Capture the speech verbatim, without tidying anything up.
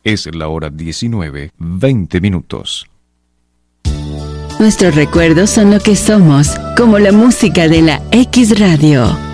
Es la hora diecinueve, veinte minutos. Nuestros recuerdos son lo que somos, como la música de la X Radio.